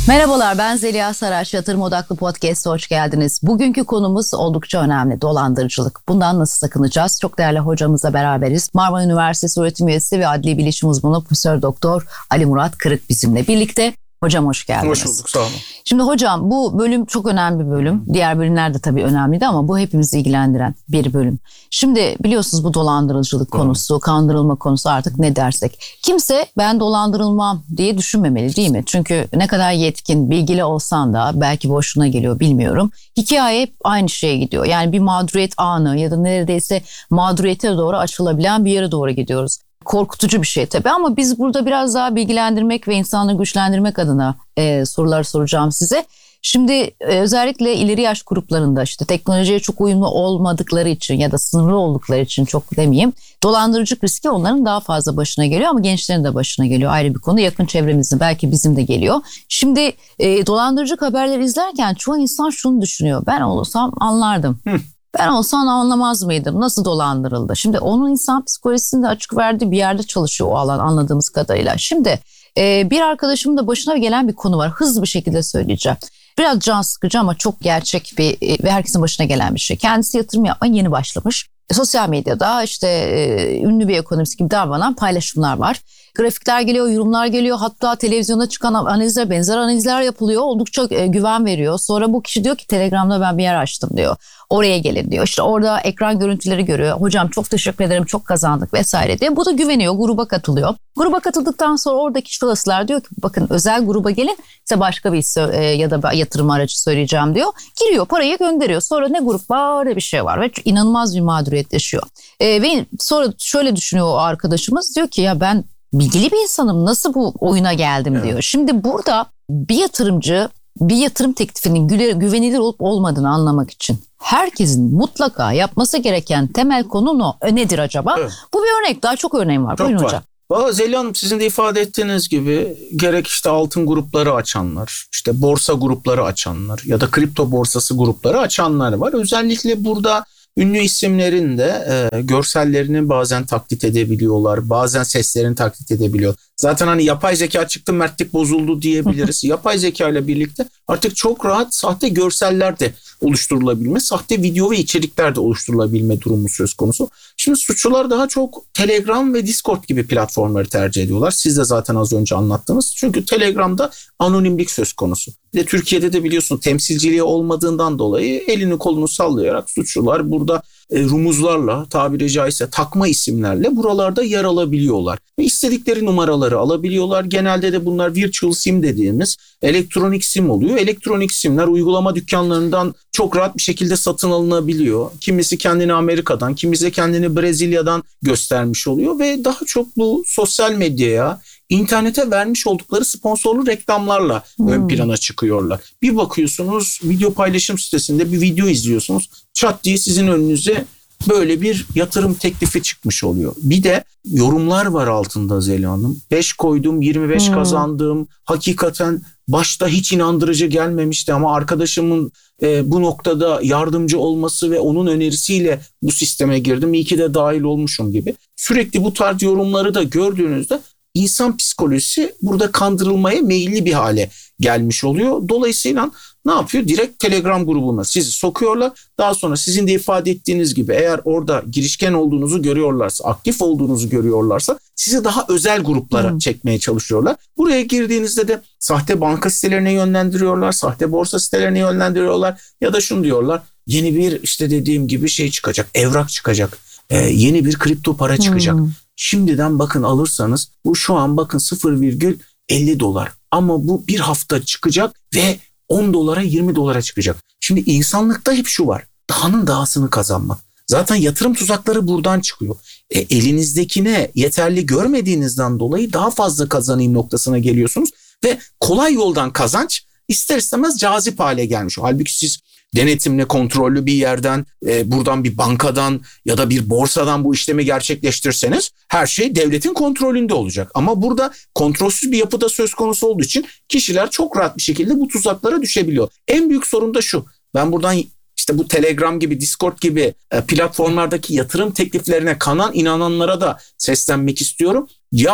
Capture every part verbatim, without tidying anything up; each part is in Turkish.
Merhabalar, ben Zeliha Saraç, Yatırım Odaklı Podcast'a hoş geldiniz. Bugünkü konumuz oldukça önemli, dolandırıcılık. Bundan nasıl sakınacağız? Çok değerli hocamızla beraberiz. Marmara Üniversitesi öğretim üyesi ve adli bilişim uzmanı Profesör Doktor Ali Murat Kırık bizimle birlikte. Hocam hoş geldiniz. Hoş bulduk, sağ olun. Şimdi hocam, bu bölüm çok önemli bir bölüm. Diğer bölümler de tabii önemliydi ama bu hepimizi ilgilendiren bir bölüm. Şimdi biliyorsunuz bu dolandırıcılık Doğru. konusu, kandırılma konusu, artık ne dersek. Kimse ben dolandırılmam diye düşünmemeli, değil mi? Çünkü ne kadar yetkin, bilgili olsan da belki boşuna geliyor, bilmiyorum. Hikaye hep aynı şeye gidiyor. Yani bir mağduriyet anı ya da neredeyse mağduriyete doğru açılabilen bir yere doğru gidiyoruz. Korkutucu bir şey tabii ama biz burada biraz daha bilgilendirmek ve insanları güçlendirmek adına e, sorular soracağım size. Şimdi e, özellikle ileri yaş gruplarında işte teknolojiye çok uyumlu olmadıkları için ya da sınırlı oldukları için, çok demeyeyim, dolandırıcılık riski onların daha fazla başına geliyor ama gençlerin de başına geliyor. Ayrı bir konu, yakın çevremizin, belki bizim de geliyor. Şimdi e, dolandırıcılık haberleri izlerken çoğu insan şunu düşünüyor: ben olsam anlardım. Hı. Ben olsam anlamaz mıydım? Nasıl dolandırıldı? Şimdi onun insan psikolojisinde açık verdiği bir yerde çalışıyor o alan, anladığımız kadarıyla. Şimdi e, bir arkadaşımın da başına gelen bir konu var. Hızlı bir şekilde söyleyeceğim. Biraz can sıkıcı ama çok gerçek bir e, ve herkesin başına gelen bir şey. Kendisi yatırım yapmaya yeni başlamış. E, sosyal medyada işte e, ünlü bir ekonomist gibi davranan paylaşımlar var. Grafikler geliyor, yorumlar geliyor. Hatta televizyonda çıkan analizler, benzer analizler yapılıyor. Oldukça e, güven veriyor. Sonra bu kişi diyor ki Telegram'da ben bir yer açtım diyor. Oraya gelin diyor. İşte orada ekran görüntüleri görüyor. Hocam çok teşekkür ederim, çok kazandık vesaire diye. Bu da güveniyor, gruba katılıyor. Gruba katıldıktan sonra oradaki şahıslar diyor ki bakın özel gruba gelin, size başka bir e, ya da yatırım aracı söyleyeceğim diyor. Giriyor, parayı gönderiyor. Sonra ne grup var ne bir şey var ve inanılmaz bir mağduriyet yaşıyor. E, ve sonra şöyle düşünüyor o arkadaşımız, diyor ki ya ben bilgili bir insanım, nasıl bu oyuna geldim evet. diyor. Şimdi burada bir yatırımcı bir yatırım teklifinin güvenilir olup olmadığını anlamak için herkesin mutlaka yapması gereken temel konu ne, nedir acaba? Evet. Bu bir örnek, daha çok örneğim var. Çok Buyurun var. hocam. Valla Zeliha Hanım, sizin de ifade ettiğiniz gibi gerek işte altın grupları açanlar, işte borsa grupları açanlar ya da kripto borsası grupları açanlar var. Özellikle burada ünlü isimlerin de e, görsellerini bazen taklit edebiliyorlar. Bazen seslerini taklit edebiliyor. Zaten hani yapay zeka çıktı, mertlik bozuldu diyebiliriz. Yapay zeka ile birlikte artık çok rahat sahte görseller de oluşturulabilme, sahte video ve içerikler de oluşturulabilme durumu söz konusu. Şimdi suçlular daha çok Telegram ve Discord gibi platformları tercih ediyorlar. Siz de zaten az önce anlattınız. Çünkü Telegram'da anonimlik söz konusu. Bir de Türkiye'de de biliyorsun temsilciliği olmadığından dolayı elini kolunu sallayarak suçlular burada e, rumuzlarla, tabiri caizse takma isimlerle buralarda yer alabiliyorlar. Ve istedikleri numaraları alabiliyorlar. Genelde de bunlar virtual sim dediğimiz elektronik sim oluyor. Elektronik simler uygulama dükkanlarından çok rahat bir şekilde satın alınabiliyor. Kimisi kendini Amerika'dan, kimisi kendini Brezilya'dan göstermiş oluyor ve daha çok bu sosyal medyaya, İnternete vermiş oldukları sponsorlu reklamlarla hmm. ön plana çıkıyorlar. Bir bakıyorsunuz video paylaşım sitesinde bir video izliyorsunuz. Çat diye sizin önünüze böyle bir yatırım teklifi çıkmış oluyor. Bir de yorumlar var altında Zeliha Hanım. beş koydum, yirmi beş hmm. kazandım. Hakikaten başta hiç inandırıcı gelmemişti ama arkadaşımın e, bu noktada yardımcı olması ve onun önerisiyle bu sisteme girdim. İyi ki de dahil olmuşum gibi. Sürekli bu tarz yorumları da gördüğünüzde İnsan psikolojisi burada kandırılmaya meyilli bir hale gelmiş oluyor. Dolayısıyla ne yapıyor? Direkt Telegram grubuna sizi sokuyorlar. Daha sonra sizin de ifade ettiğiniz gibi eğer orada girişken olduğunuzu görüyorlarsa, aktif olduğunuzu görüyorlarsa sizi daha özel gruplara hmm. çekmeye çalışıyorlar. Buraya girdiğinizde de sahte banka sitelerine yönlendiriyorlar, sahte borsa sitelerine yönlendiriyorlar ya da şunu diyorlar: yeni bir işte dediğim gibi şey çıkacak, evrak çıkacak, ee, yeni bir kripto para çıkacak. Hmm. Şimdiden bakın alırsanız bu şu an bakın sıfır virgül elli dolar ama bu bir hafta çıkacak ve on dolara yirmi dolara çıkacak. Şimdi insanlıkta hep şu var: dahanın dahasını kazanmak. Zaten yatırım tuzakları buradan çıkıyor. E, elinizdekine yeterli görmediğinizden dolayı daha fazla kazanayım noktasına geliyorsunuz ve kolay yoldan kazanç ister istemez cazip hale gelmiş. Halbuki siz denetimli, kontrollü bir yerden, e, buradan bir bankadan ya da bir borsadan bu işlemi gerçekleştirseniz her şey devletin kontrolünde olacak. Ama burada kontrolsüz bir yapıda söz konusu olduğu için kişiler çok rahat bir şekilde bu tuzaklara düşebiliyor. En büyük sorun da şu: ben buradan işte bu Telegram gibi, Discord gibi e, platformlardaki yatırım tekliflerine kanan inananlara da seslenmek istiyorum. Yarın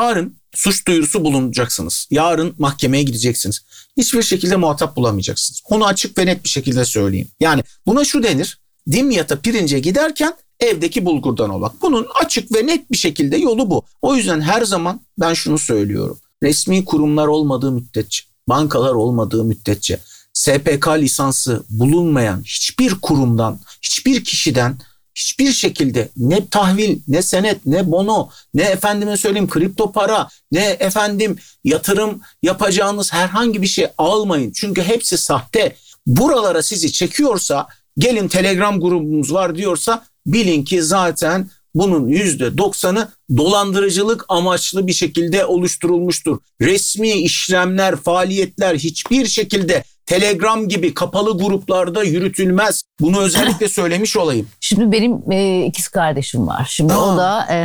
suç duyurusu bulunacaksınız. Yarın mahkemeye gideceksiniz. Hiçbir şekilde muhatap bulamayacaksınız. Onu açık ve net bir şekilde söyleyeyim. Yani buna şu denir. Dimyat'a pirince giderken evdeki bulgurdan ol. Bak, bunun açık ve net bir şekilde yolu bu. O yüzden her zaman ben şunu söylüyorum. Resmi kurumlar olmadığı müddetçe, bankalar olmadığı müddetçe, S P K lisansı bulunmayan hiçbir kurumdan, hiçbir kişiden hiçbir şekilde ne tahvil, ne senet, ne bono, ne efendime söyleyeyim kripto para, ne efendim yatırım yapacağınız herhangi bir şey almayın. Çünkü hepsi sahte. Buralara sizi çekiyorsa, gelin Telegram grubumuz var diyorsa, bilin ki zaten bunun yüzde doksanı dolandırıcılık amaçlı bir şekilde oluşturulmuştur. Resmi işlemler, faaliyetler hiçbir şekilde Telegram gibi kapalı gruplarda yürütülmez. Bunu özellikle söylemiş olayım. Şimdi benim e, ikiz kardeşim var. Şimdi Aa. o da e,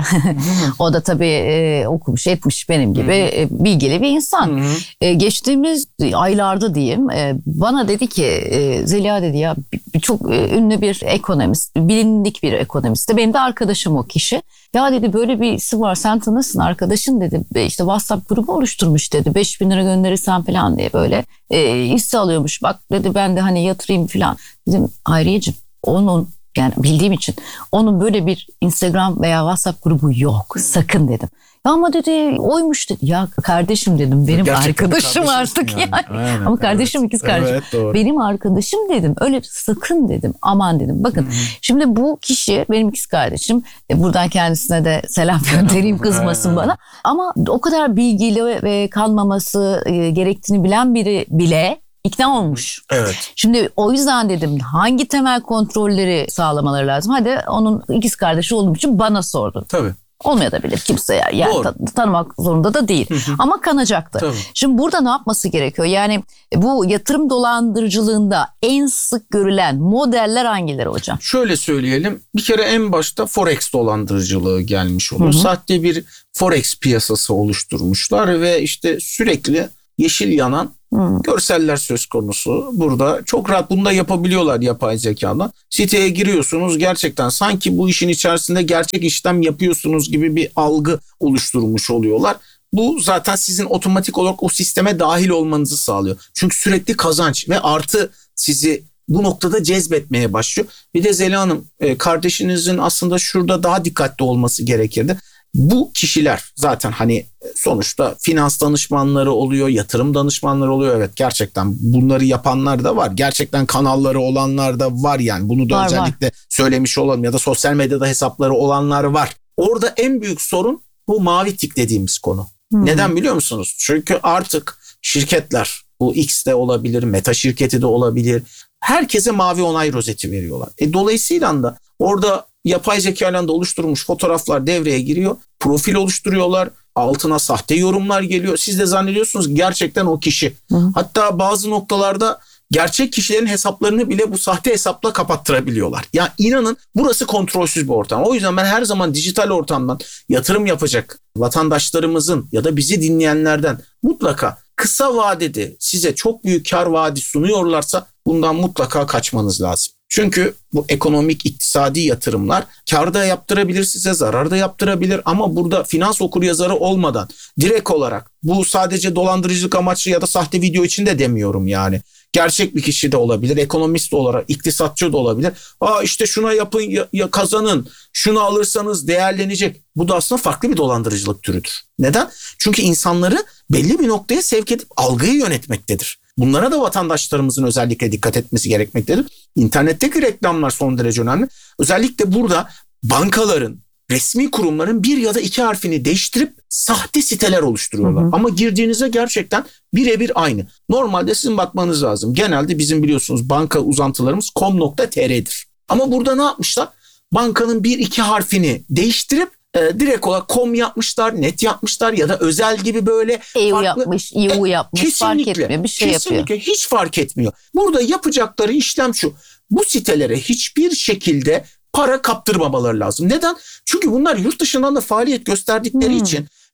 o da tabii e, okumuş etmiş benim gibi e, bilgili bir insan. E, geçtiğimiz aylarda diyeyim e, bana dedi ki e, Zeliha dedi ya bir, çok e, ünlü bir ekonomist, bilindik bir ekonomist. Benim de arkadaşım o kişi. Ya dedi böyle birisi var, sen tanırsın arkadaşın dedi. İşte WhatsApp grubu oluşturmuş dedi. beş bin lira gönderirsen falan diye böyle e, hisse alıyormuş. Bak dedi ben de hani yatırayım falan. Dedim Hayriyeciğim onun, yani bildiğim için onun böyle bir Instagram veya WhatsApp grubu yok. Sakın dedim. Ya ama dedi oymuş dedi. Ya kardeşim dedim benim Gerçekten arkadaşım artık yani. yani. Aynen, ama kardeşim evet. ikiz kardeşim. Evet, doğru. Benim arkadaşım dedim. Öyle sakın dedim. Aman dedim. Bakın Hı-hı. şimdi bu kişi benim ikiz kardeşim. E, buradan kendisine de selam göndereyim, kızmasın Aynen. bana. Ama o kadar bilgili ve kanmaması e, gerektiğini bilen biri bile ikna olmuş. Evet. Şimdi o yüzden dedim hangi temel kontrolleri sağlamaları lazım? Hadi onun ikiz kardeşi olduğum için bana sordu. Tabii. Olmayabilir kimse yani, yani ta- tanımak zorunda da değil. Hı hı. Ama kanacaktı. Tabii. Şimdi burada ne yapması gerekiyor? Yani bu yatırım dolandırıcılığında en sık görülen modeller hangileri hocam? Şöyle söyleyelim. Bir kere en başta Forex dolandırıcılığı gelmiş oluyor. Hı hı. Sahte bir Forex piyasası oluşturmuşlar ve işte sürekli yeşil yanan Hmm. görseller söz konusu. Burada çok rahat bunu da yapabiliyorlar yapay zekadan. Siteye giriyorsunuz, gerçekten sanki bu işin içerisinde gerçek işlem yapıyorsunuz gibi bir algı oluşturmuş oluyorlar. Bu zaten sizin otomatik olarak o sisteme dahil olmanızı sağlıyor. Çünkü sürekli kazanç ve artı sizi bu noktada cezbetmeye başlıyor. Bir de Zeliha Hanım, kardeşinizin aslında şurada daha dikkatli olması gerekirdi. Bu kişiler zaten hani sonuçta finans danışmanları oluyor, yatırım danışmanları oluyor. Evet, gerçekten bunları yapanlar da var. Gerçekten kanalları olanlar da var yani. Bunu da var, özellikle var. söylemiş olalım, ya da sosyal medyada hesapları olanlar var. Orada en büyük sorun bu mavi tik dediğimiz konu. Hmm. Neden biliyor musunuz? Çünkü artık şirketler, bu X de olabilir, Meta şirketi de olabilir. Herkese mavi onay rozeti veriyorlar. E, dolayısıyla da orada yapay zekayla da oluşturulmuş fotoğraflar devreye giriyor. Profil oluşturuyorlar. Altına sahte yorumlar geliyor. Siz de zannediyorsunuz gerçekten o kişi. Hı. Hatta bazı noktalarda gerçek kişilerin hesaplarını bile bu sahte hesapla kapattırabiliyorlar. Ya inanın burası kontrolsüz bir ortam. O yüzden ben her zaman dijital ortamdan yatırım yapacak vatandaşlarımızın ya da bizi dinleyenlerden mutlaka kısa vadede size çok büyük kar vaadi sunuyorlarsa bundan mutlaka kaçmanız lazım. Çünkü bu ekonomik, iktisadi yatırımlar kar da yaptırabilir size, zarar da yaptırabilir, ama burada finans okuryazarı olmadan direkt olarak, bu sadece dolandırıcılık amaçlı ya da sahte video için de demiyorum yani. Gerçek bir kişi de olabilir, ekonomist olarak, iktisatçı da olabilir. Aa işte şuna yapın, ya, ya kazanın, şunu alırsanız değerlenecek. Bu da aslında farklı bir dolandırıcılık türüdür. Neden? Çünkü insanları belli bir noktaya sevk edip algıyı yönetmektedir. Bunlara da vatandaşlarımızın özellikle dikkat etmesi gerekmektedir. İnternetteki reklamlar son derece önemli. Özellikle burada bankaların, resmi kurumların bir ya da iki harfini değiştirip sahte siteler oluşturuyorlar. Hı hı. Ama girdiğinizde gerçekten birebir aynı. Normalde sizin bakmanız lazım. Genelde bizim biliyorsunuz banka uzantılarımız com nokta tr'dir. Ama burada ne yapmışlar? Bankanın bir iki harfini değiştirip e, direkt olarak com yapmışlar, net yapmışlar ya da özel gibi böyle E U farklı, yapmış, İ U yapmış, kesinlikle, fark etmiyor, bir şey kesinlikle, yapıyor. Hiç fark etmiyor. Burada yapacakları işlem şu: bu sitelere hiçbir şekilde para kaptırmamaları lazım. Neden? Çünkü bunlar yurt dışından da faaliyet gösterdikleri hmm. için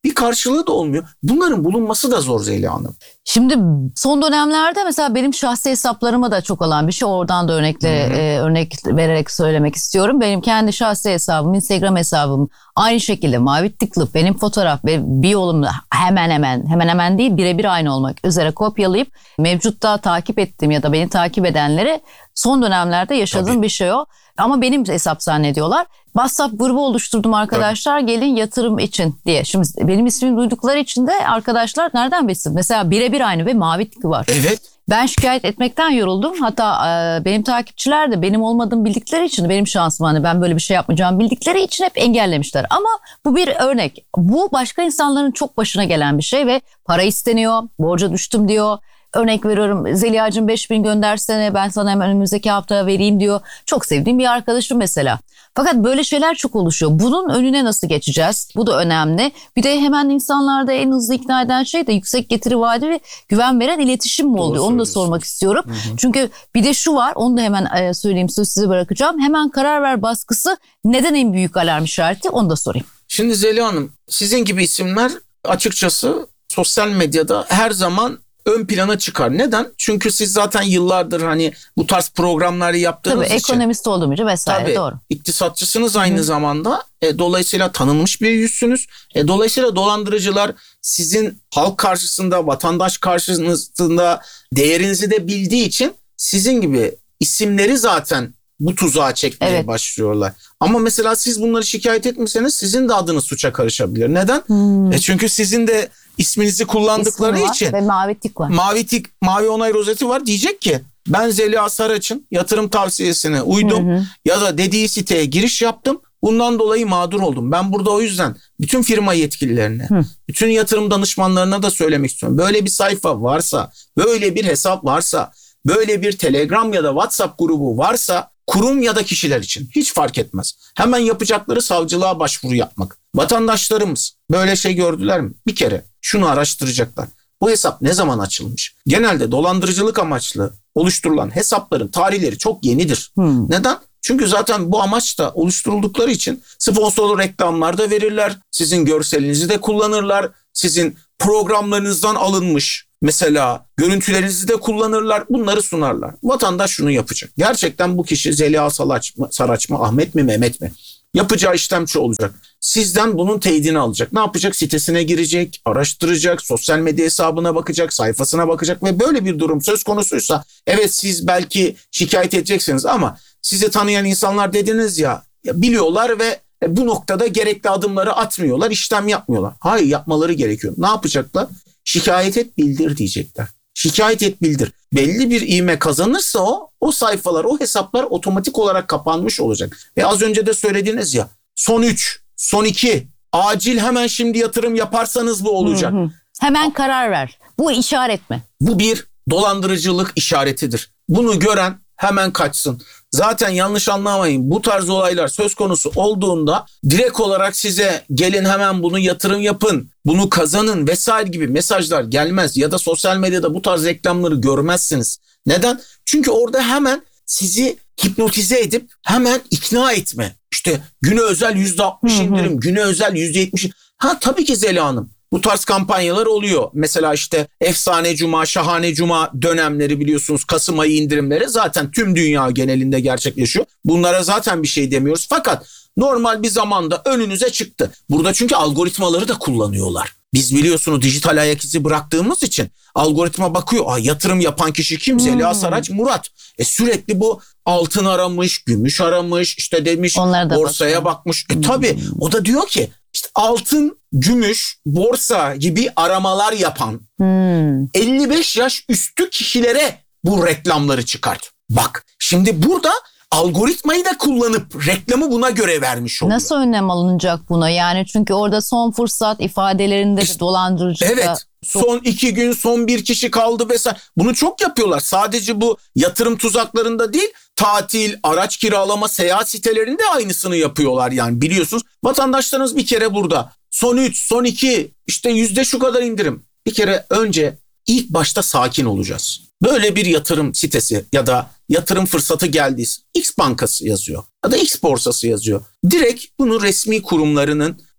bir karşılığı da olmuyor. Bunların bulunması da zor Zeliha Hanım. Şimdi son dönemlerde mesela benim şahsi hesaplarıma da çok olan bir şey. Oradan da örnekle e, örnek vererek söylemek istiyorum. Benim kendi şahsi hesabım, Instagram hesabım aynı şekilde mavi tıklı benim fotoğraf ve biyolumla hemen hemen hemen hemen değil birebir aynı olmak üzere kopyalayıp mevcutta takip ettiğim ya da beni takip edenlere son dönemlerde yaşadığım Tabii. bir şey o. Ama benim hesap zannediyorlar. WhatsApp grubu oluşturdum arkadaşlar Tabii. gelin yatırım için diye. Şimdi benim ismimi duydukları için de arkadaşlar nereden bilsin? Mesela birebir aynı ve mavi tıkı var. Evet. Ben şikayet etmekten yoruldum. Hatta e, benim takipçiler de benim olmadığımı bildikleri için benim şansım hani ben böyle bir şey yapmayacağımı bildikleri için hep engellemişler. Ama bu bir örnek. Bu başka insanların çok başına gelen bir şey ve para isteniyor, borca düştüm diyor. Örnek veriyorum Zeliha'cığım beş bin göndersene ben sana hemen önümüzdeki hafta vereyim diyor. Çok sevdiğim bir arkadaşım mesela. Fakat böyle şeyler çok oluşuyor. Bunun önüne nasıl geçeceğiz? Bu da önemli. Bir de hemen insanlarda en hızlı ikna eden şey de yüksek getiri vaadi ve güven veren iletişim mi oluyor? Onu da sormak istiyorum. Hı hı. Çünkü bir de şu var onu da hemen söyleyeyim söz size bırakacağım. Hemen karar ver baskısı neden en büyük alarm işareti onu da sorayım. Şimdi Zeliha Hanım sizin gibi isimler açıkçası sosyal medyada her zaman ön plana çıkar. Neden? Çünkü siz zaten yıllardır hani bu tarz programları yaptığınız Tabii, için. Tabii ekonomist olduğum için vesaire Tabii, doğru. İktisatçısınız aynı Hı. zamanda. E, dolayısıyla tanınmış bir yüzsünüz. E, dolayısıyla dolandırıcılar sizin halk karşısında, vatandaş karşısında değerinizi de bildiği için sizin gibi isimleri zaten bu tuzağa çekmeye evet. başlıyorlar. Ama mesela siz bunları şikayet etmişseniz sizin de adınız suça karışabilir. Neden? Hmm. E çünkü sizin de isminizi kullandıkları İsmi var için ve mavi tik var. Mavi tik, mavi onay rozeti var. Diyecek ki ben Zeliha Saraç'ın yatırım tavsiyesine uydum hı hı. ya da dediği siteye giriş yaptım. Bundan dolayı mağdur oldum. Ben burada o yüzden bütün firma yetkililerine, hı. bütün yatırım danışmanlarına da söylemek istiyorum. Böyle bir sayfa varsa, böyle bir hesap varsa, böyle bir Telegram ya da WhatsApp grubu varsa kurum ya da kişiler için hiç fark etmez. Hemen yapacakları savcılığa başvuru yapmak. Vatandaşlarımız böyle şey gördüler mi? Bir kere şunu araştıracaklar. Bu hesap ne zaman açılmış? Genelde dolandırıcılık amaçlı oluşturulan hesapların tarihleri çok yenidir. Hmm. Neden? Çünkü zaten bu amaçla oluşturuldukları için sponsorlu reklamlar da verirler. Sizin görselinizi de kullanırlar. Sizin programlarınızdan alınmış mesela görüntülerinizi de kullanırlar. Bunları sunarlar. Vatandaş şunu yapacak. Gerçekten bu kişi Zeliha Saraç mı, Saraç mı, Ahmet mi, Mehmet mi? Yapacağı işlem şu olacak. Sizden bunun teyidini alacak. Ne yapacak? Sitesine girecek, araştıracak, sosyal medya hesabına bakacak, sayfasına bakacak ve böyle bir durum söz konusuysa evet siz belki şikayet edeceksiniz ama sizi tanıyan insanlar dediniz ya, ya biliyorlar ve bu noktada gerekli adımları atmıyorlar, işlem yapmıyorlar. Hayır, yapmaları gerekiyor. Ne yapacaklar? Şikayet et, bildir diyecekler. Şikayet et, bildir. Belli bir ivme kazanırsa o, o sayfalar, o hesaplar otomatik olarak kapanmış olacak. Ve az önce de söylediğiniz ya, son üç, son iki, acil hemen şimdi yatırım yaparsanız bu olacak. Hı hı. Hemen karar ver. Bu işaret mi? Bu bir dolandırıcılık işaretidir. Bunu gören hemen kaçsın. Zaten yanlış anlamayın, bu tarz olaylar söz konusu olduğunda direkt olarak size gelin hemen bunu yatırım yapın, bunu kazanın vesaire gibi mesajlar gelmez ya da sosyal medyada bu tarz reklamları görmezsiniz. Neden? Çünkü orada hemen sizi hipnotize edip hemen ikna etme. İşte güne özel yüzde altmış indirim, güne özel yüzde yetmiş. Ha tabii ki Zeliha Hanım. Bu tarz kampanyalar oluyor. Mesela işte Efsane Cuma, Şahane Cuma dönemleri biliyorsunuz, Kasım ayı indirimleri zaten tüm dünya genelinde gerçekleşiyor. Bunlara zaten bir şey demiyoruz. Fakat normal bir zamanda önünüze çıktı. Burada çünkü algoritmaları da kullanıyorlar. Biz biliyorsunuz dijital ayak izi bıraktığımız için algoritma bakıyor. Aa, yatırım yapan kişi kim? Hmm. Zeliha Saraç, Murat. E sürekli bu altın aramış, gümüş aramış, işte demiş borsaya bakmış. E hmm. tabii o da diyor ki işte altın, gümüş, borsa gibi aramalar yapan hmm. elli beş yaş üstü kişilere bu reklamları çıkart. Bak şimdi burada algoritmayı da kullanıp reklamı buna göre vermiş oluyor. Nasıl önlem alınacak buna? Yani çünkü orada son fırsat ifadelerinde işte, dolandırıcılık. Evet. Çok... Son iki gün, son bir kişi kaldı vesaire. Bunu çok yapıyorlar. Sadece bu yatırım tuzaklarında değil, tatil, araç kiralama, seyahat sitelerinde aynısını yapıyorlar yani, biliyorsunuz. Vatandaşlarınız bir kere burada son üç, son iki, işte yüzde şu kadar indirim. Bir kere önce ilk başta sakin olacağız. Böyle bir yatırım sitesi ya da yatırım fırsatı geldiyse X bankası yazıyor ya da X borsası yazıyor. Direkt bunu resmi kurumlarının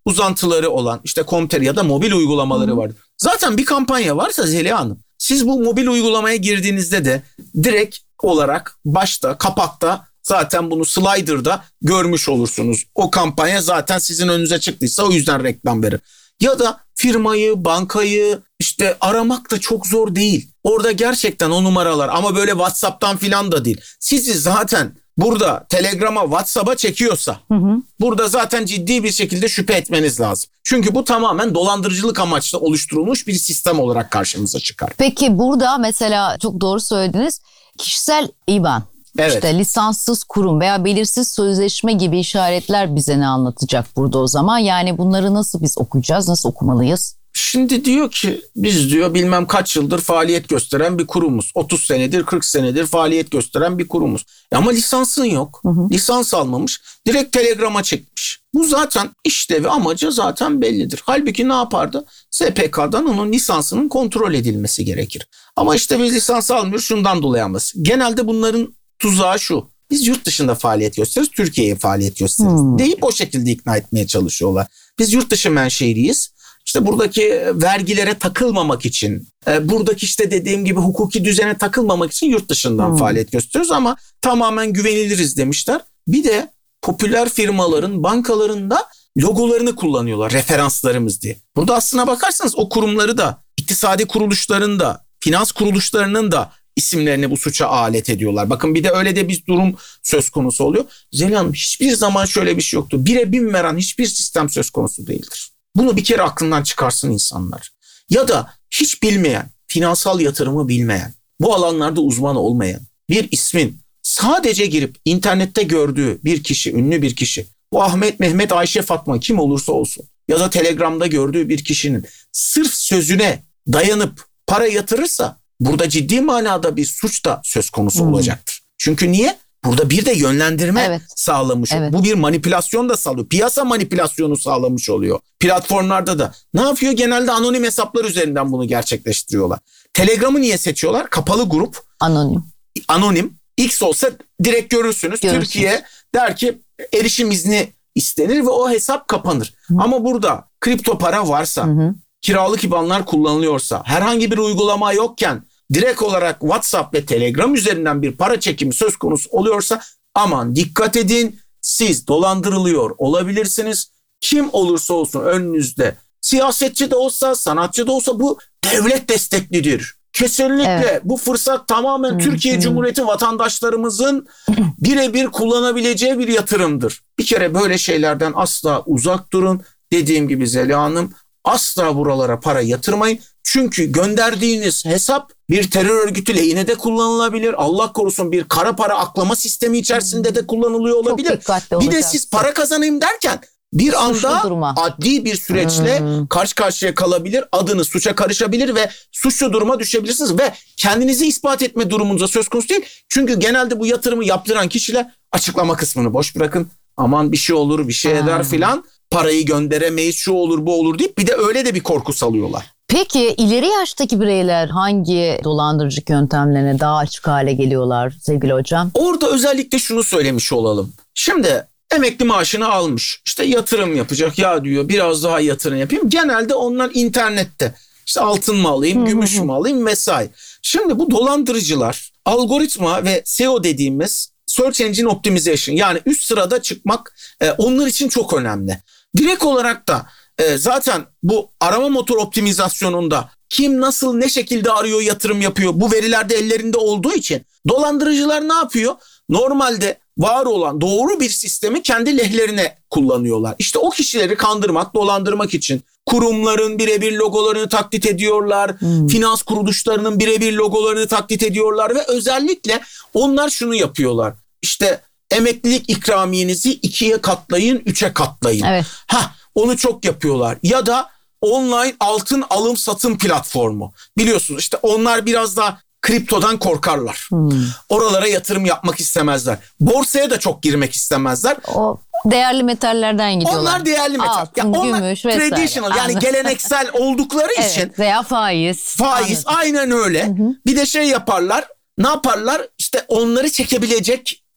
uzantıları olan işte Komter ya da mobil uygulamaları vardır. Zaten bir kampanya varsa Zeliha Hanım, siz bu mobil uygulamaya girdiğinizde de direkt olarak başta kapakta zaten bunu slider'da görmüş olursunuz. O kampanya zaten sizin önünüze çıktıysa o yüzden reklam verir. Ya da firmayı, bankayı işte aramak da çok zor değil. Orada gerçekten o numaralar, ama böyle WhatsApp'tan filan da değil. Sizi zaten burada Telegram'a, WhatsApp'a çekiyorsa hı hı. burada zaten ciddi bir şekilde şüphe etmeniz lazım. Çünkü bu tamamen dolandırıcılık amaçlı oluşturulmuş bir sistem olarak karşımıza çıkar. Peki burada mesela çok doğru söylediniz. Kişisel İ B A N, evet. işte lisanssız kurum veya belirsiz sözleşme gibi işaretler bize ne anlatacak burada o zaman? Yani bunları nasıl biz okuyacağız, nasıl okumalıyız? Şimdi diyor ki biz diyor bilmem kaç yıldır faaliyet gösteren bir kurumuz. otuz senedir kırk senedir faaliyet gösteren bir kurumuz. Ama lisansın yok. Hı hı. Lisans almamış. Direkt Telegram'a çekmiş. Bu zaten işlevi, amacı zaten bellidir. Halbuki ne yapardı? S P K'dan onun lisansının kontrol edilmesi gerekir. Ama işte biz lisans almıyoruz şundan dolayı alması. Genelde bunların tuzağı şu: biz yurt dışında faaliyet gösteririz, Türkiye'ye faaliyet gösteririz hmm. deyip o şekilde ikna etmeye çalışıyorlar. Biz yurt dışı menşeliyiz. İşte buradaki vergilere takılmamak için, buradaki işte dediğim gibi hukuki düzene takılmamak için yurt dışından hmm. faaliyet gösteriyoruz ama tamamen güveniliriz demişler. Bir de popüler firmaların, bankalarında logolarını kullanıyorlar, referanslarımız diye. Burada aslına bakarsanız o kurumları da, iktisadi kuruluşların da, finans kuruluşlarının da isimlerini bu suça alet ediyorlar. Bakın bir de öyle de bir durum söz konusu oluyor. Zeliha Hanım, hiçbir zaman şöyle bir şey yoktu. Bire bin veren hiçbir sistem söz konusu değildir. Bunu bir kere aklından çıkarsın insanlar. Ya da hiç bilmeyen, finansal yatırımı bilmeyen, bu alanlarda uzman olmayan bir ismin sadece girip internette gördüğü bir kişi, ünlü bir kişi, bu Ahmet, Mehmet, Ayşe, Fatma kim olursa olsun ya da Telegram'da gördüğü bir kişinin sırf sözüne dayanıp para yatırırsa burada ciddi manada bir suç da söz konusu hmm. olacaktır. Çünkü niye? Burada bir de yönlendirme evet. sağlamış. Evet. Bu bir manipülasyon da sağlıyor. Piyasa manipülasyonu sağlamış oluyor. Platformlarda da. Ne yapıyor? Genelde anonim hesaplar üzerinden bunu gerçekleştiriyorlar. Telegram'ı niye seçiyorlar? Kapalı grup. Anonim. Anonim. X olsa direkt görürsünüz. Görürsünüz. Türkiye der ki erişim izni istenir ve o hesap kapanır. Hı. Ama burada kripto para varsa, hı hı. kiralık IBAN'lar kullanılıyorsa, herhangi bir uygulama yokken direkt olarak WhatsApp ve Telegram üzerinden bir para çekimi söz konusu oluyorsa aman dikkat edin, siz dolandırılıyor olabilirsiniz. Kim olursa olsun önünüzde, siyasetçi de olsa, sanatçı da olsa bu devlet desteklidir. Kesinlikle evet. bu fırsat tamamen Türkiye Cumhuriyeti vatandaşlarımızın birebir kullanabileceği bir yatırımdır. Bir kere böyle şeylerden asla uzak durun. Dediğim gibi Zeliha Hanım, asla buralara para yatırmayın. Çünkü gönderdiğiniz hesap bir terör örgütü lehine de kullanılabilir. Allah korusun bir kara para aklama sistemi içerisinde de kullanılıyor olabilir. Bir de siz para kazanayım derken bir Suçlu anda duruma. adli bir süreçle hmm. karşı karşıya kalabilir. Adınız suça karışabilir ve suçlu duruma düşebilirsiniz. Ve kendinizi ispat etme durumunuzda söz konusu değil. Çünkü genelde bu yatırımı yaptıran kişiler açıklama kısmını boş bırakın. Aman bir şey olur, bir şey eder hmm. filan. Parayı gönderemeyiz, şu olur bu olur deyip bir de öyle de bir korku salıyorlar. Peki ileri yaştaki bireyler hangi dolandırıcılık yöntemlerine daha açık hale geliyorlar sevgili hocam? Orada özellikle şunu söylemiş olalım. Şimdi emekli maaşını almış, işte yatırım yapacak, ya diyor biraz daha yatırım yapayım. Genelde onlar internette işte altın mı alayım, gümüş mü alayım vesaire. Şimdi bu dolandırıcılar algoritma ve S E O dediğimiz Search Engine Optimization, yani üst sırada çıkmak e, onlar için çok önemli. Direkt olarak da e, zaten bu arama motor optimizasyonunda kim nasıl ne şekilde arıyor, yatırım yapıyor, bu veriler de ellerinde olduğu için dolandırıcılar ne yapıyor? Normalde var olan doğru bir sistemi kendi lehlerine kullanıyorlar. İşte o kişileri kandırmak, dolandırmak için kurumların birebir logolarını taklit ediyorlar. Hmm. Finans kuruluşlarının birebir logolarını taklit ediyorlar ve özellikle onlar şunu yapıyorlar. İşte emeklilik ikramiyenizi ikiye katlayın, üçe katlayın. Evet. Hah, onu çok yapıyorlar. Ya da online altın alım satım platformu. Biliyorsunuz işte onlar biraz daha kriptodan korkarlar. Hmm. Oralara yatırım yapmak istemezler. Borsaya da çok girmek istemezler. O değerli metallerden gidiyorlar. Onlar değerli metal. Altın, ya onlar gümüş vesaire. Traditional, yani geleneksel oldukları evet, için. Veya faiz. Faiz, anladım. Aynen öyle. Hı hı. Bir de şey yaparlar. Ne yaparlar? İşte onları çekebilecek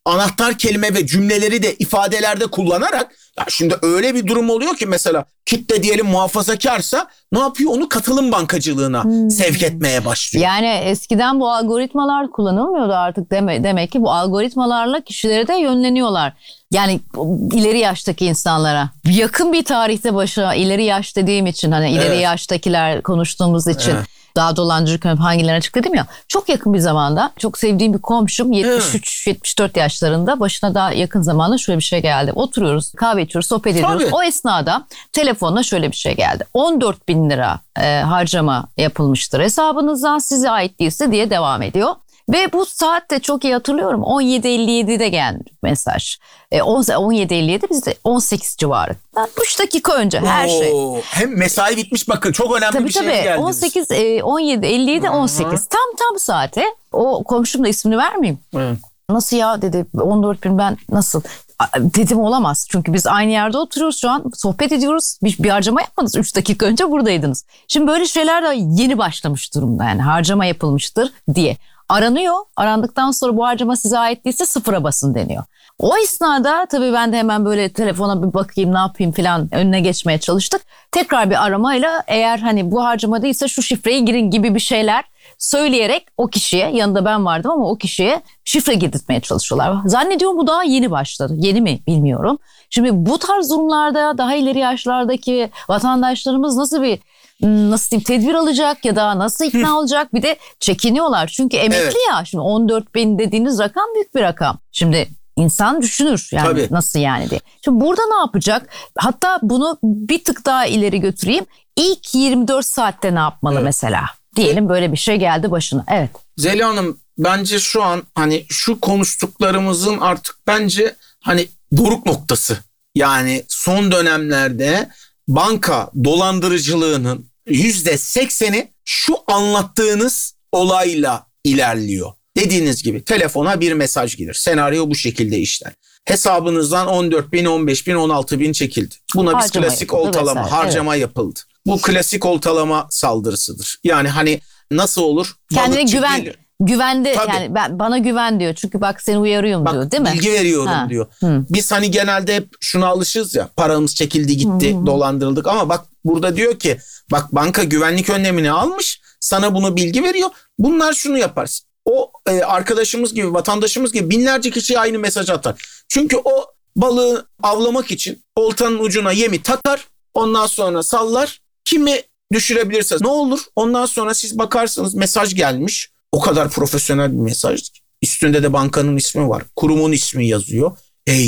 anahtar kelime ve cümleleri de ifadelerde kullanarak, ya şimdi öyle bir durum oluyor ki mesela kitle diyelim muhafazakarsa ne yapıyor? Onu katılım bankacılığına hmm. sevk etmeye başlıyor. Yani eskiden bu algoritmalar kullanılmıyordu artık deme, demek ki bu algoritmalarla kişilere de yönleniyorlar. Yani ileri yaştaki insanlara. Yakın bir tarihte başına ileri yaş dediğim için hani ileri evet. yaştakiler konuştuğumuz için evet. daha dolandırıcı hangilerine çıktı dedim ya. Çok yakın bir zamanda çok sevdiğim bir komşum yetmiş üç yetmiş dört yaşlarında, başına daha yakın zamanda şöyle bir şey geldi. Oturuyoruz, kahve içiyoruz, sohbet ediyoruz. Tabii. O esnada telefonla şöyle bir şey geldi. on dört bin lira e, harcama yapılmıştır hesabınızdan, size ait değilse diye devam ediyor. Ve bu saatte çok iyi hatırlıyorum, on yedi elli yedi'de geldi mesaj. E, on yedi elli yedi bizde on sekiz civarı. üç dakika önce her Oo, şey. Hem mesai bitmiş, bakın çok önemli tabii, bir şey geldiniz. on sekiz, on yedi elli yedi, on sekiz tam tam saate. O komşum da ismini vermeyeyim. Hı. Nasıl ya dedi, on dört bin ben nasıl? Dedim olamaz, çünkü biz aynı yerde oturuyoruz şu an, sohbet ediyoruz, bir, bir harcama yapmadınız, üç dakika önce buradaydınız. Şimdi böyle şeyler de yeni başlamış durumda, yani harcama yapılmıştır diye. Aranıyor. Arandıktan sonra bu harcama size ait değilse sıfıra basın deniyor. O esnada tabii ben de hemen böyle telefona bir bakayım ne yapayım falan önüne geçmeye çalıştık. Tekrar bir aramayla eğer hani bu harcama değilse şu şifreyi girin gibi bir şeyler söyleyerek o kişiye, yanında ben vardım ama o kişiye şifre girdirtmeye çalışıyorlar. Zannediyorum bu daha yeni başladı. Yeni mi bilmiyorum. Şimdi bu tarz durumlarda daha ileri yaşlardaki vatandaşlarımız nasıl bir nasıl diyeyim, tedbir alacak ya da nasıl ikna olacak, bir de çekiniyorlar. Çünkü emekli evet. ya, şimdi on dört bin dediğiniz rakam büyük bir rakam. Şimdi insan düşünür yani Tabii. nasıl yani diye. Şimdi burada ne yapacak? Hatta bunu bir tık daha ileri götüreyim. İlk yirmi dört saatte ne yapmalı evet. mesela? Diyelim böyle bir şey geldi başına. Evet. Zeliha Hanım, bence şu an hani şu konuştuklarımızın artık bence hani doruk noktası. Yani son dönemlerde banka dolandırıcılığının yüzde sekseni şu anlattığınız olayla ilerliyor. Dediğiniz gibi telefona bir mesaj gelir. Senaryo bu şekilde işler. Hesabınızdan on dört bin, on beş bin, on altı bin çekildi. Buna harcama biz klasik oltalama, vesaire. harcama evet. yapıldı. Bu klasik oltalama saldırısıdır. Yani hani nasıl olur? Kendine güven. Gelir. Güvende Tabii. yani ben, bana güven diyor. Çünkü bak seni uyarıyorum bak, diyor değil mi? Bilgi veriyorum ha. diyor. Hı. Biz hani genelde hep şuna alışız ya, paramız çekildi gitti Hı. dolandırıldık, ama bak burada diyor ki bak banka güvenlik önlemini almış, sana bunu bilgi veriyor. Bunlar şunu yapar. O e, arkadaşımız gibi, vatandaşımız gibi binlerce kişiye aynı mesaj atar. Çünkü o balığı avlamak için oltanın ucuna yemi takar, ondan sonra sallar. Kimi düşürebilirse ne olur? Ondan sonra siz bakarsınız mesaj gelmiş. O kadar profesyonel bir mesaj. Üstünde de bankanın ismi var. Kurumun ismi yazıyor.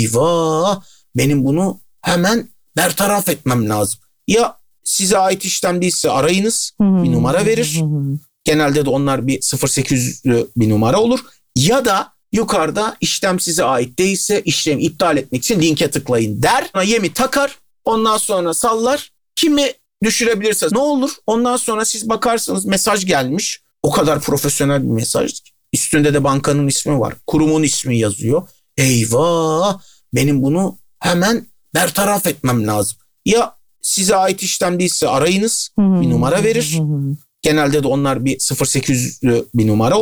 Eyvah! Benim bunu hemen bertaraf etmem lazım. Ya size ait işlem değilse arayınız. Hmm. Bir numara verir. Hmm. Genelde de onlar bir sıfır sekiz yüzlü bir numara olur. Ya da yukarıda işlem size ait değilse işlemi iptal etmek için linke tıklayın der. Yemi takar. Ondan sonra sallar. Kimi düşürebilirse ne olur? Ondan sonra siz bakarsınız mesaj gelmiş. O kadar profesyonel bir mesaj. Üstünde de bankanın ismi var. Kurumun ismi yazıyor. Eyvah! Benim bunu hemen bertaraf etmem lazım. Ya size ait işlem değilse arayınız. Bir numara verir. Genelde de onlar bir sıfır sekiz yüzlü bir numara